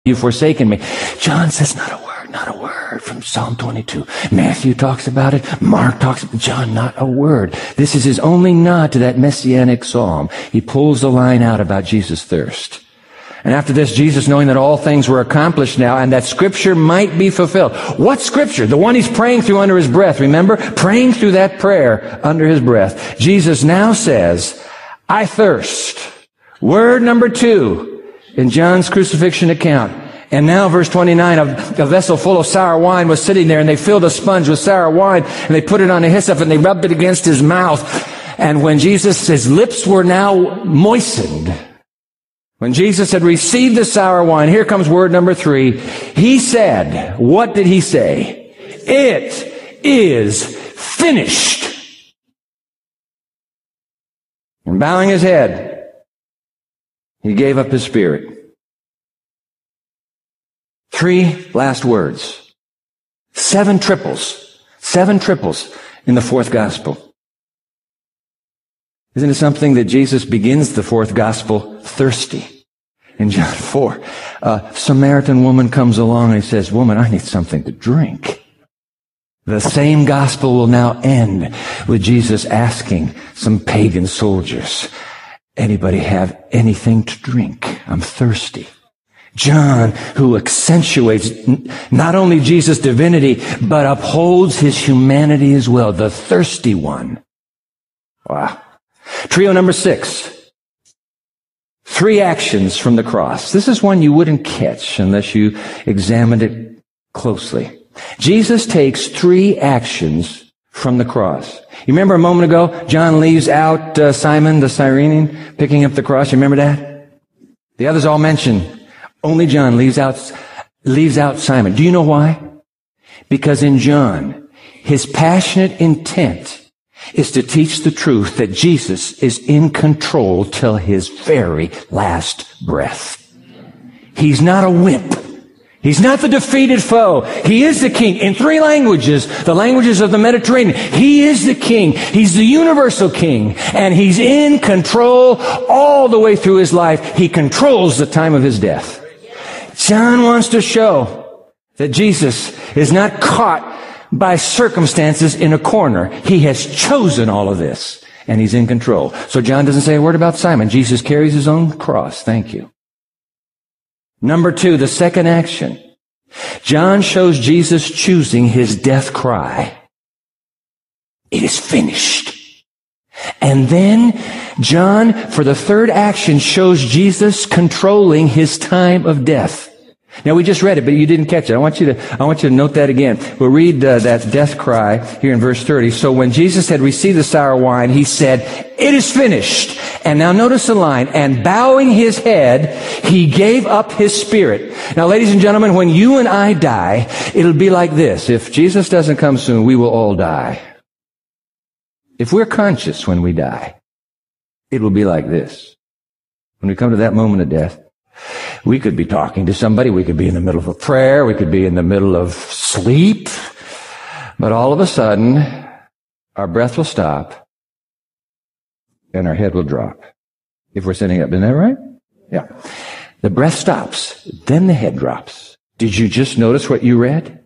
you forsaken me? John says, not a word from Psalm 22. Matthew talks about it. Mark talks about it. John, not a word. This is his only nod to that messianic psalm. He pulls the line out about Jesus' thirst. And after this, Jesus, knowing that all things were accomplished now and that Scripture might be fulfilled. What Scripture? The one he's praying through under his breath. Remember? Praying through that prayer under his breath. Jesus now says, I thirst. Word number 2 in John's crucifixion account. And now verse 29, a vessel full of sour wine was sitting there, and they filled a sponge with sour wine, and they put it on a hyssop, and they rubbed it against his mouth. And when his lips were now moistened, when Jesus had received the sour wine, here comes word number 3, he said, what did he say? It is finished. And bowing his head, he gave up his spirit. 3 last words. 7 triples in the 4th gospel. Isn't it something that Jesus begins the 4th gospel thirsty? In John 4, a Samaritan woman comes along and he says, woman, I need something to drink. The same gospel will now end with Jesus asking some pagan soldiers, anybody have anything to drink? I'm thirsty. John, who accentuates not only Jesus' divinity, but upholds his humanity as well, the thirsty one. Wow. Trio number 6. 3 actions from the cross. This is one you wouldn't catch unless you examined it closely. Jesus takes 3 actions from the cross. You remember a moment ago, John leaves out Simon the Cyrenian picking up the cross. You remember that? The others all mention. Only John leaves out Simon. Do you know why? Because in John, his passionate intent is to teach the truth that Jesus is in control till his very last breath. He's not a wimp. He's not the defeated foe. He is the king. In 3 languages, the languages of the Mediterranean, he is the king. He's the universal king. And he's in control all the way through his life. He controls the time of his death. John wants to show that Jesus is not caught by circumstances in a corner. He has chosen all of this, and he's in control. So John doesn't say a word about Simon. Jesus carries his own cross. Thank you. Number 2, the second action. John shows Jesus choosing his death cry. It is finished. And then John, for the third action, shows Jesus controlling his time of death. Now, we just read it, but you didn't catch it. I want you to note that again. We'll read that death cry here in verse 30. So when Jesus had received the sour wine, he said, it is finished. And now notice the line, and bowing his head, he gave up his spirit. Now, ladies and gentlemen, when you and I die, it'll be like this. If Jesus doesn't come soon, we will all die. If we're conscious when we die, it will be like this. When we come to that moment of death, we could be talking to somebody. We could be in the middle of a prayer. We could be in the middle of sleep. But all of a sudden, our breath will stop and our head will drop. If we're sitting up, isn't that right? Yeah. The breath stops. Then the head drops. Did you just notice what you read?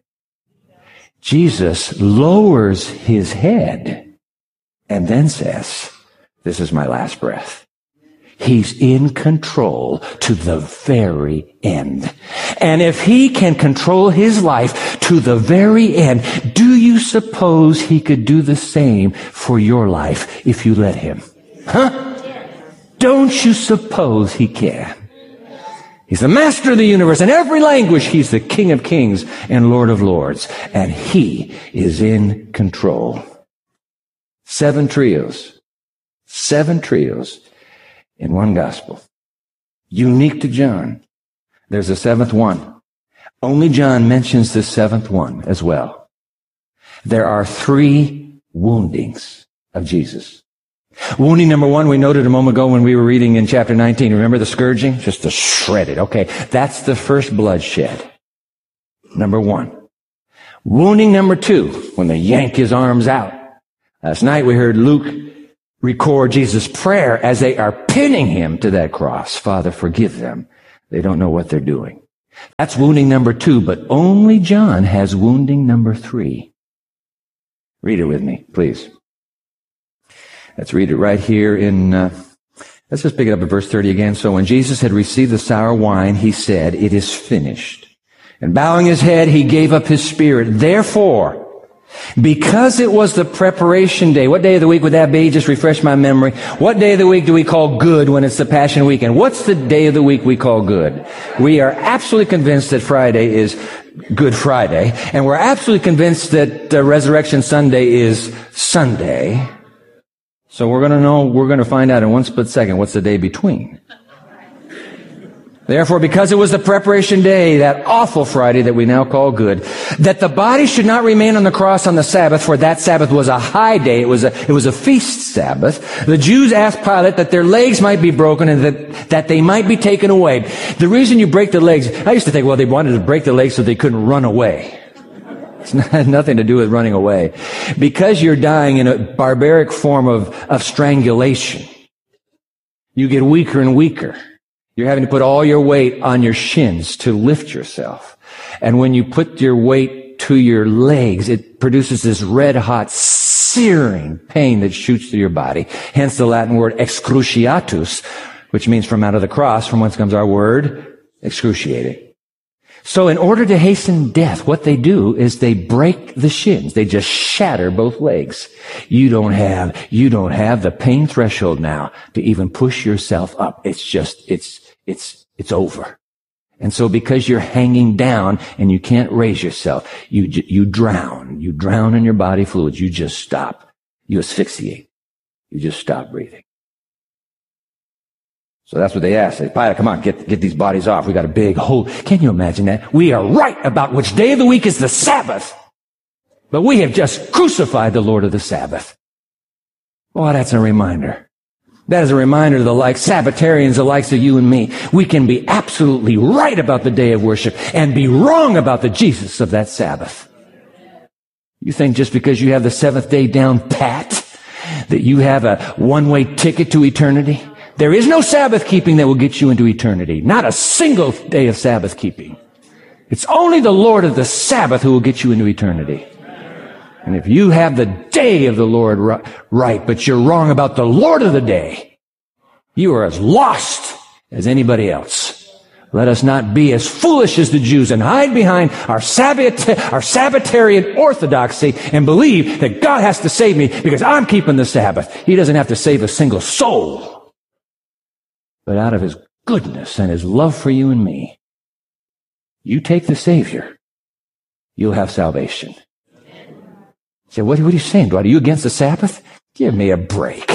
Jesus lowers his head and then says, this is my last breath. He's in control to the very end. And if he can control his life to the very end, do you suppose he could do the same for your life if you let him? Huh? Don't you suppose he can? He's the master of the universe. In every language, he's the King of kings and Lord of lords. And he is in control. 7 trios. 7 trios. In one gospel. Unique to John. There's a 7th one. Only John mentions the 7th one as well. There are 3 woundings of Jesus. Wounding number 1, we noted a moment ago when we were reading in chapter 19. Remember the scourging? Just to shred it. Okay, that's the first bloodshed. Number 1. Wounding number 2, when they yank his arms out. Last night we heard Luke record Jesus' prayer as they are pinning him to that cross. Father, forgive them. They don't know what they're doing. That's wounding number 2, but only John has wounding number 3. Read it with me, please. Let's read it right here in, let's just pick it up at verse 30 again. So when Jesus had received the sour wine, he said, "It is finished." And bowing his head, he gave up his spirit. Therefore, because it was the preparation day, what day of the week would that be? Just refresh my memory. What day of the week do we call good when it's the Passion Weekend? What's the day of the week we call good? We are absolutely convinced that Friday is Good Friday, and we're absolutely convinced that Resurrection Sunday is Sunday. So we're going to find out in one split second what's the day between. Therefore, because it was the preparation day, that awful Friday that we now call good, that the body should not remain on the cross on the Sabbath, for that Sabbath was a high day. It was a feast Sabbath. The Jews asked Pilate that their legs might be broken and that they might be taken away. The reason you break the legs, I used to think, well, they wanted to break the legs so they couldn't run away. It's nothing to do with running away. Because you're dying in a barbaric form of strangulation, you get weaker and weaker. You're having to put all your weight on your shins to lift yourself. And when you put your weight to your legs, it produces this red-hot, searing pain that shoots through your body. Hence the Latin word excruciatus, which means from out of the cross, from whence comes our word excruciating. So in order to hasten death, what they do is they break the shins. They just shatter both legs. You don't have the pain threshold now to even push yourself up. It's over. And so because you're hanging down and you can't raise yourself, you drown. You drown in your body fluids. You just stop. You asphyxiate. You just stop breathing. So that's what they asked. They said, "Pilate, come on, get these bodies off. We got a big hole." Can you imagine that? We are right about which day of the week is the Sabbath, but we have just crucified the Lord of the Sabbath. Well, that's a reminder. That is a reminder to the Sabbatarians, the likes of you and me. We can be absolutely right about the day of worship and be wrong about the Jesus of that Sabbath. You think just because you have the seventh day down pat that you have a one-way ticket to eternity? There is no Sabbath keeping that will get you into eternity. Not a single day of Sabbath keeping. It's only the Lord of the Sabbath who will get you into eternity. And if you have the day of the Lord right, but you're wrong about the Lord of the day, you are as lost as anybody else. Let us not be as foolish as the Jews and hide behind our Sabbatarian orthodoxy and believe that God has to save me because I'm keeping the Sabbath. He doesn't have to save a single soul. But out of His goodness and His love for you and me, you take the Savior, you'll have salvation. You say, what are you saying, Dwight? Are you against the Sabbath? Give me a break.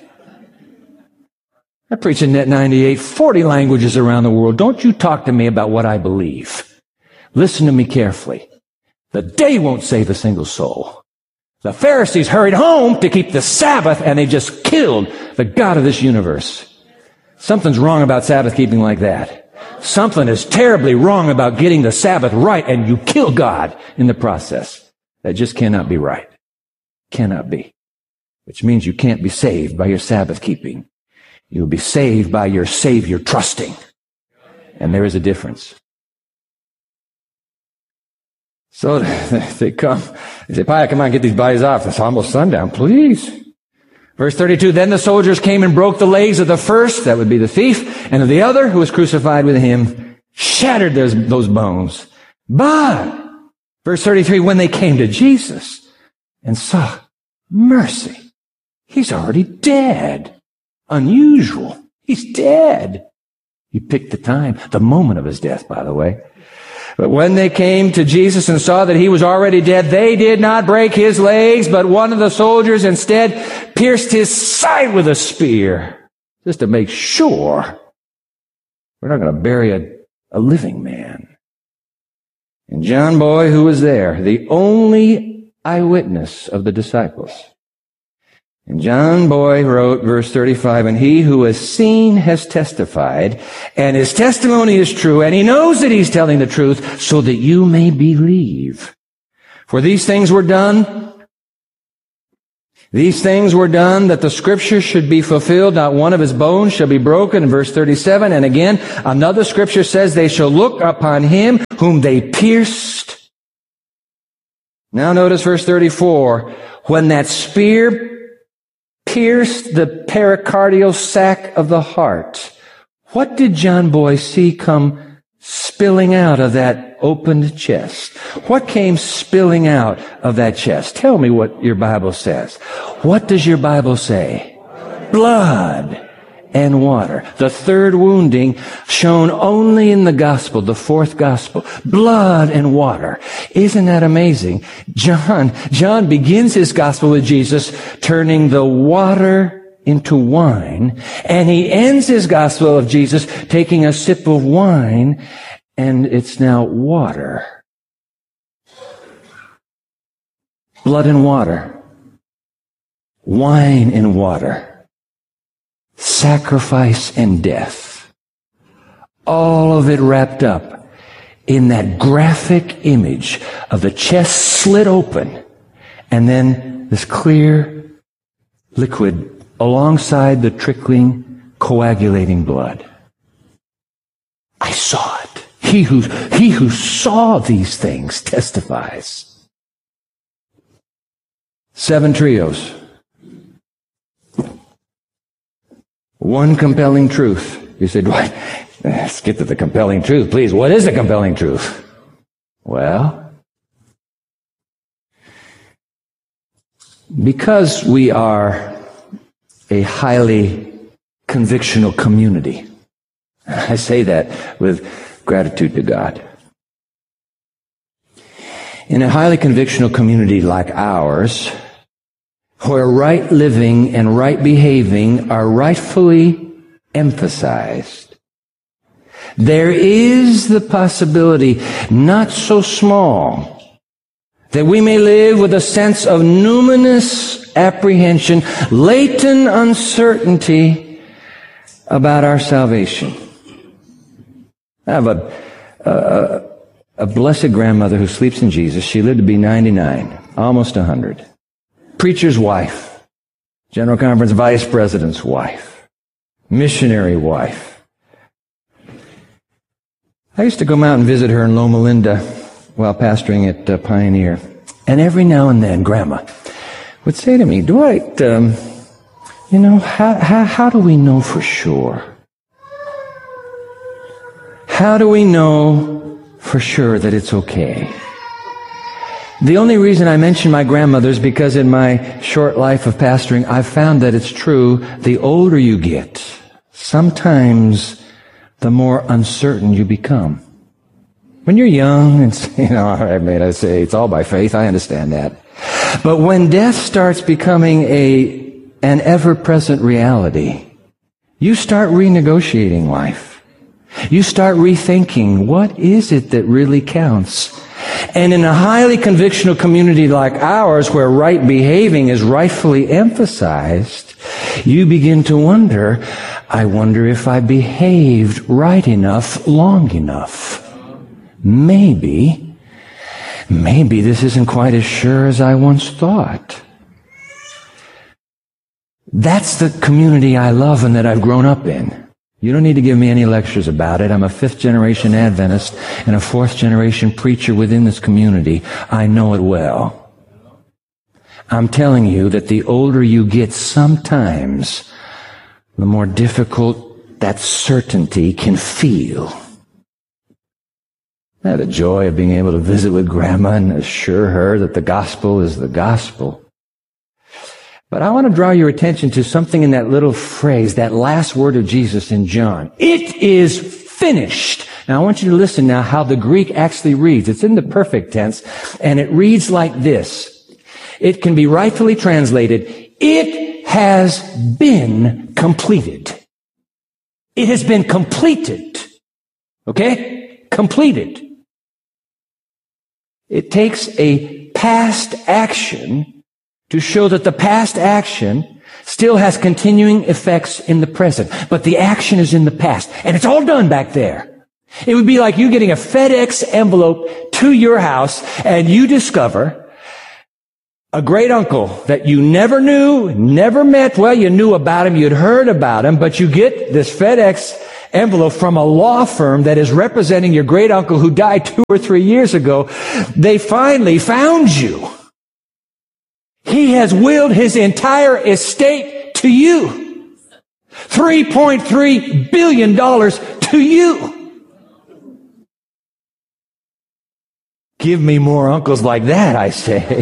I preach in Net 98, 40 languages around the world. Don't you talk to me about what I believe. Listen to me carefully. The day won't save a single soul. The Pharisees hurried home to keep the Sabbath, and they just killed the God of this universe. Something's wrong about Sabbath keeping like that. Something is terribly wrong about getting the Sabbath right, and you kill God in the process. That just cannot be right. Cannot be. Which means you can't be saved by your Sabbath keeping. You'll be saved by your Savior trusting. And there is a difference. So they come. They say, "Pilate, come on, get these bodies off. It's almost sundown, please." Verse 32, then the soldiers came and broke the legs of the first, that would be the thief, and of the other who was crucified with him, shattered those bones. But, verse 33, when they came to Jesus and saw mercy, He's already dead. Unusual. He's dead. He picked the time, the moment of His death, by the way. But when they came to Jesus and saw that He was already dead, they did not break His legs, but one of the soldiers instead pierced His side with a spear, just to make sure we're not going to bury a living man. And John Boy, who was there, the only eyewitness of the disciples, and John Boy wrote, verse 35, and he who has seen has testified, and his testimony is true, and he knows that he's telling the truth, so that you may believe. For these things were done These things were done that the scripture should be fulfilled. Not one of his bones shall be broken. In verse 37. And again, another scripture says they shall look upon him whom they pierced. Now notice verse 34. When that spear pierced the pericardial sac of the heart, what did John Boy see come spilling out of that opened chest? What came spilling out of that chest? Tell me what your Bible says. What does your Bible say? Blood and water. The third wounding shown only in the gospel, the fourth gospel. Blood and water. Isn't that amazing? John begins his gospel with Jesus turning the water into wine, and he ends his gospel of Jesus taking a sip of wine, and it's now water. Blood and water. Wine and water. Sacrifice and death. All of it wrapped up in that graphic image of the chest slit open, and then this clear liquid alongside the trickling, coagulating blood. I saw it. He who saw these things testifies. 7 trios. One compelling truth. You said, "What? Let's get to the compelling truth, please. What is the compelling truth?" Well, because we are a highly convictional community. I say that with gratitude to God. In a highly convictional community like ours, where right living and right behaving are rightfully emphasized, there is the possibility, not so small, that we may live with a sense of numinous apprehension, latent uncertainty about our salvation. I have a blessed grandmother who sleeps in Jesus. She lived to be 99, almost 100. Preacher's wife, General Conference Vice President's wife, missionary wife. I used to go out and visit her in Loma Linda while pastoring at Pioneer. And every now and then, Grandma would say to me, "Dwight, how do we know for sure? How do we know for sure that it's okay?" The only reason I mention my grandmother is because in my short life of pastoring, I've found that it's true. The older you get, sometimes the more uncertain you become. When you're young, I say it's all by faith. I understand that. But when death starts becoming an ever-present reality, you start renegotiating life. You start rethinking, what is it that really counts? And in a highly convictional community like ours, where right behaving is rightfully emphasized, you begin to wonder, I wonder if I behaved right enough long enough. Maybe this isn't quite as sure as I once thought. That's the community I love and that I've grown up in. You don't need to give me any lectures about it. I'm a 5th-generation Adventist and a 4th-generation preacher within this community. I know it well. I'm telling you that the older you get, sometimes the more difficult that certainty can feel. I had the joy of being able to visit with Grandma and assure her that the gospel is the gospel. But I want to draw your attention to something in that little phrase, that last word of Jesus in John. It is finished. Now I want you to listen now how the Greek actually reads. It's in the perfect tense, and it reads like this. It can be rightfully translated, it has been completed. It has been completed. Okay? Completed. It takes a past action to show that the past action still has continuing effects in the present. But the action is in the past. And it's all done back there. It would be like you getting a FedEx envelope to your house and you discover A great uncle that you never knew, never met. Well, you knew about him, you'd heard about him, but you get this FedEx envelope from a law firm that is representing your great uncle who died 2 or 3 years ago. They finally found you. He has willed his entire estate to you. $3.3 billion to you. Give me more uncles like that, I say.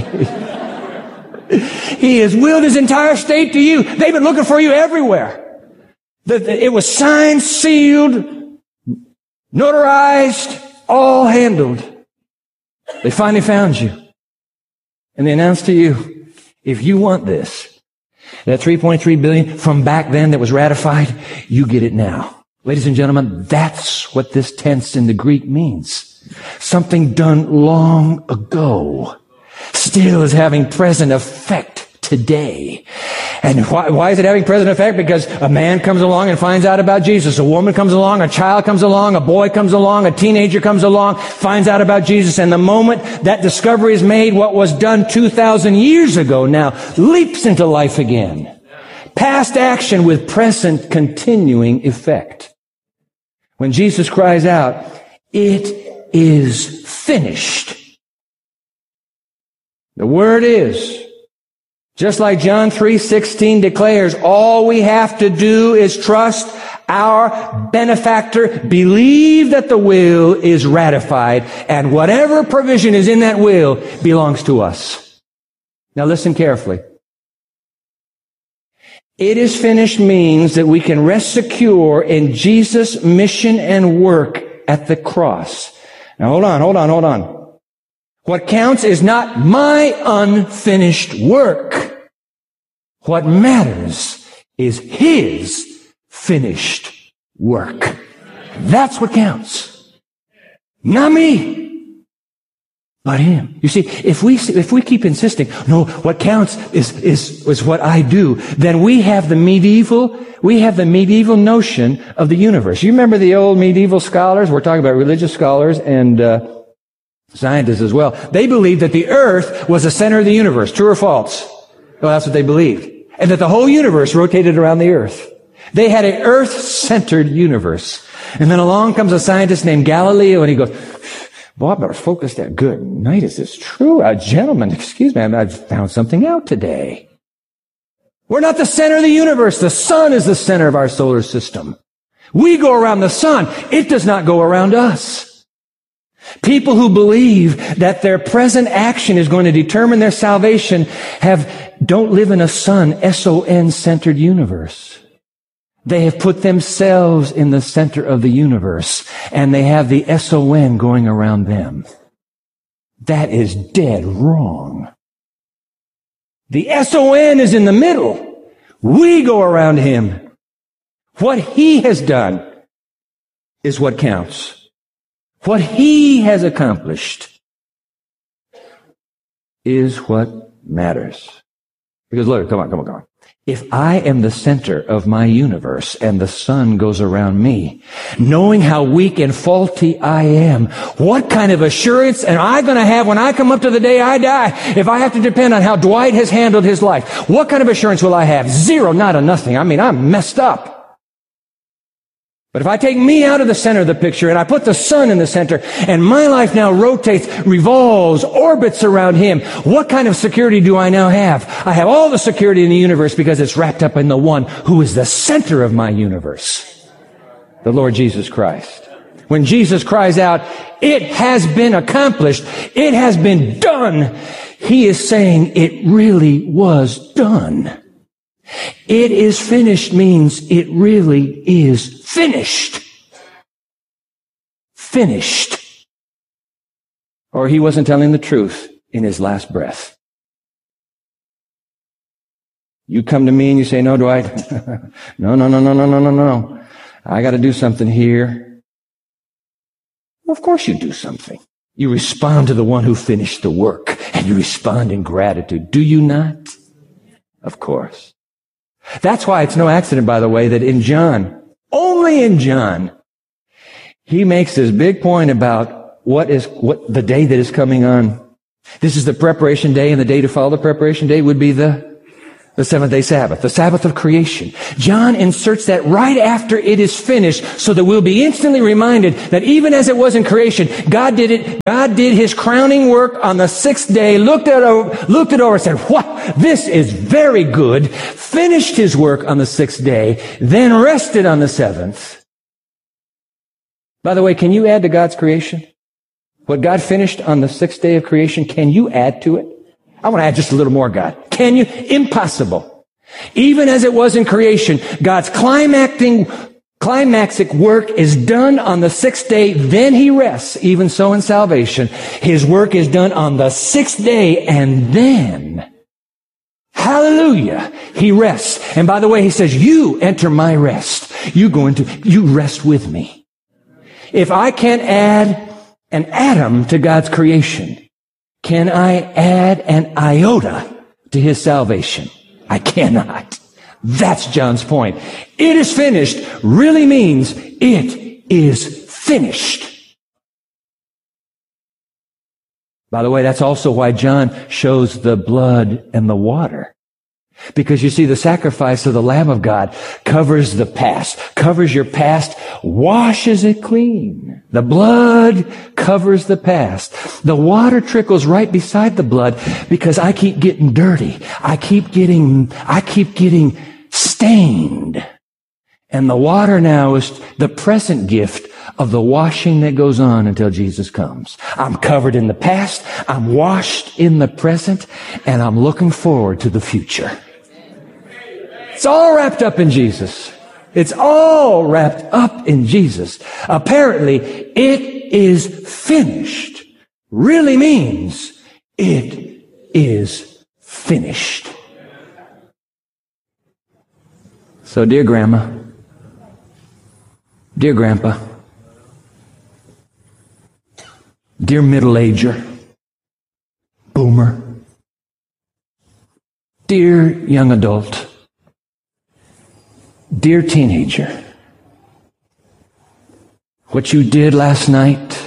He has willed his entire estate to you. They've been looking for you everywhere. It was signed, sealed, notarized, all handled. They finally found you. And they announced to you, if you want this, that $3.3 billion from back then that was ratified, you get it now. Ladies and gentlemen, that's what this tense in the Greek means. Something done long ago still is having present effect today. And why is it having present effect? Because a man comes along and finds out about Jesus. A woman comes along, a child comes along, a boy comes along, a teenager comes along, finds out about Jesus. And the moment that discovery is made, what was done 2,000 years ago now leaps into life again. Past action with present continuing effect. When Jesus cries out, "It is finished." The word is, just like John 3:16 declares, all we have to do is trust our benefactor, believe that the will is ratified, and whatever provision is in that will belongs to us. Now listen carefully. It is finished means that we can rest secure in Jesus' mission and work at the cross. Now hold on. What counts is not my unfinished work. What matters is His finished work. That's what counts. Not me, but Him. You see, if we keep insisting, no, what counts is what I do, then we have the medieval notion of the universe. You remember the old medieval scholars? We're talking about religious scholars and scientists as well. They believed that the earth was the center of the universe. True or false? Well, that's what they believed. And that the whole universe rotated around the earth. They had an earth-centered universe. And then along comes a scientist named Galileo and he goes, "Boy, I better focus there. Good night. Is this true? Gentlemen, excuse me, I've found something out today. We're not the center of the universe. The sun is the center of our solar system. We go around the sun. It does not go around us." People who believe that their present action is going to determine their salvation don't live in a S-O-N-centered universe. They have put themselves in the center of the universe, and they have the S-O-N going around them. That is dead wrong. The S-O-N is in the middle. We go around Him. What He has done is what counts. What He has accomplished is what matters. Because look, come on. If I am the center of my universe and the sun goes around me, knowing how weak and faulty I am, what kind of assurance am I going to have when I come up to the day I die if I have to depend on how Dwight has handled his life? What kind of assurance will I have? Zero, not a nothing. I mean, I'm messed up. But if I take me out of the center of the picture and I put the sun in the center and my life now rotates, revolves, orbits around Him, what kind of security do I now have? I have all the security in the universe because it's wrapped up in the one who is the center of my universe, the Lord Jesus Christ. When Jesus cries out, "It has been accomplished, it has been done," He is saying it really was done. It is finished means it really is finished. Finished. Or He wasn't telling the truth in His last breath. You come to me and you say, "No, Dwight, no. I got to do something here." Well, of course you do something. You respond to the one who finished the work, and you respond in gratitude. Do you not? Of course. That's why it's no accident, by the way, that in John, only in John, he makes this big point about what the day that is coming on This is the preparation day, and the day to follow the preparation day would be the seventh-day Sabbath, the Sabbath of creation. John inserts that right after it is finished so that we'll be instantly reminded that even as it was in creation, God did it. God did His crowning work on the sixth day, looked it over and said, "What? This is very good," finished His work on the sixth day, then rested on the seventh. By the way, can you add to God's creation? What God finished on the sixth day of creation, can you add to it? I want to add just a little more, God. Can you? Impossible. Even as it was in creation, God's climactic work is done on the sixth day, then He rests. Even so in salvation, His work is done on the sixth day, and then, hallelujah, He rests. And by the way, He says, you enter my rest. You rest with me. If I can't add an atom to God's creation, can I add an iota to His salvation? I cannot. That's John's point. It is finished really means it is finished. By the way, that's also why John shows the blood and the water. Because you see, the sacrifice of the Lamb of God covers the past, covers your past, washes it clean. The blood covers the past. The water trickles right beside the blood because I keep getting dirty. I keep getting stained. And the water now is the present gift of the washing that goes on until Jesus comes. I'm covered in the past, I'm washed in the present, and I'm looking forward to the future. It's all wrapped up in Jesus. It's all wrapped up in Jesus. Apparently, it is finished really means it is finished. So, dear Grandma, dear Grandpa, dear middle-ager, boomer, dear young adult, dear teenager, what you did last night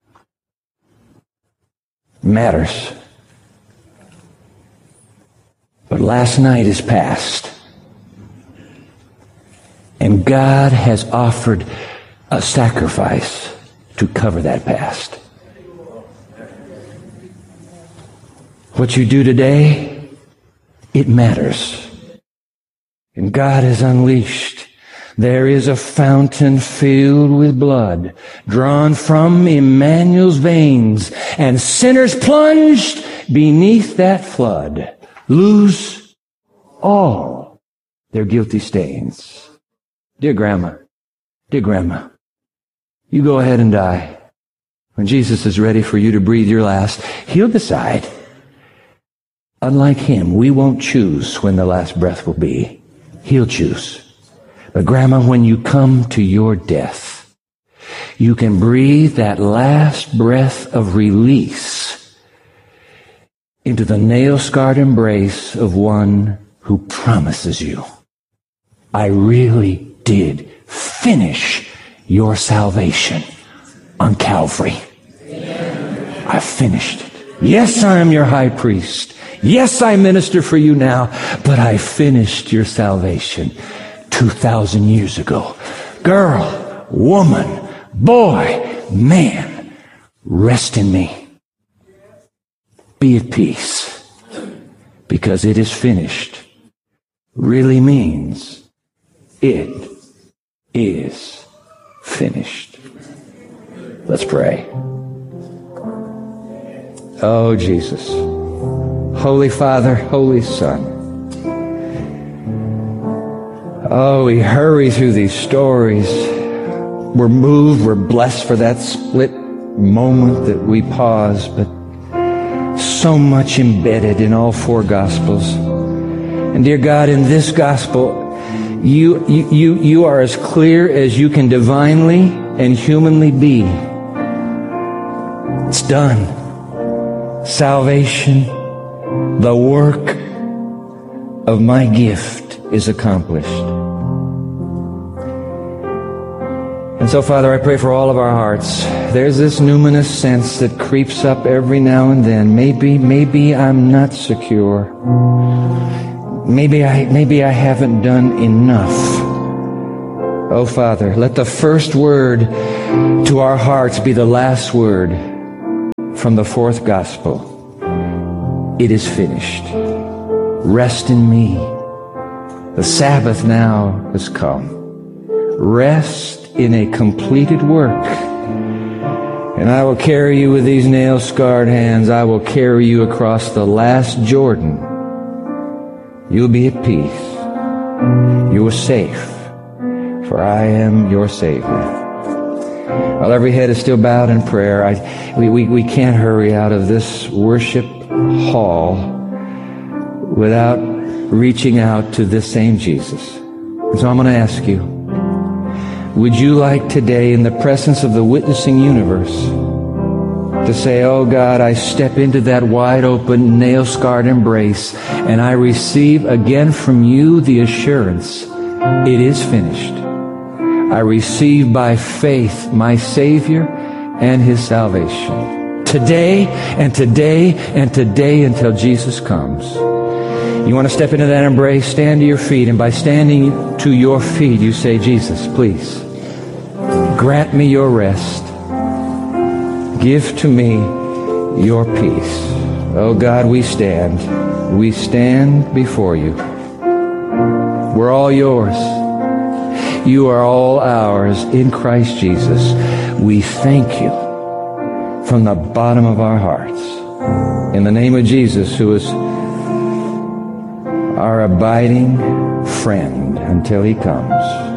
matters. But last night is past. And God has offered a sacrifice to cover that past. What you do today, it matters. And God has unleashed. There is a fountain filled with blood, drawn from Emmanuel's veins, and sinners plunged beneath that flood lose all their guilty stains. Dear Grandma, you go ahead and die. When Jesus is ready for you to breathe your last, He'll decide. Unlike Him, we won't choose when the last breath will be. He'll choose. But Grandma, when you come to your death, you can breathe that last breath of release into the nail-scarred embrace of one who promises you, I really did finish your salvation on Calvary. I finished it. Yes, I am your high priest. Yes, I minister for you now, but I finished your salvation 2,000 years ago. Girl, woman, boy, man, rest in me. Be at peace, because it is finished really means it is finished. Let's pray. Oh, Jesus. Holy Father, Holy Son. Oh, we hurry through these stories. We're moved, we're blessed for that split moment that we pause, but so much embedded in all four Gospels. And dear God, in this Gospel, you are as clear as you can divinely and humanly be. It's done. Salvation, the work of my gift is accomplished. And so, Father, I pray for all of our hearts. There's this numinous sense that creeps up every now and then. Maybe I'm not secure. Maybe I haven't done enough. Oh, Father, let the first word to our hearts be the last word from the fourth gospel. It is finished. Rest in me. The Sabbath now has come. Rest in a completed work. And I will carry you with these nail-scarred hands. I will carry you across the last Jordan. You'll be at peace. You are safe, for I am your Savior. While every head is still bowed in prayer, we can't hurry out of this worship hall without reaching out to this same Jesus. And so I'm going to ask you, would you like today, in the presence of the witnessing universe, to say, oh God, I step into that wide open, nail-scarred embrace, and I receive again from you the assurance, it is finished. I receive by faith my Savior and His salvation. Today and today and today until Jesus comes. You want to step into that embrace, stand to your feet, and by standing to your feet, you say, Jesus, please, grant me your rest. Give to me your peace. Oh God, we stand. We stand before you. We're all yours. You are all ours in Christ Jesus. We thank you from the bottom of our hearts. In the name of Jesus, who is our abiding friend until He comes.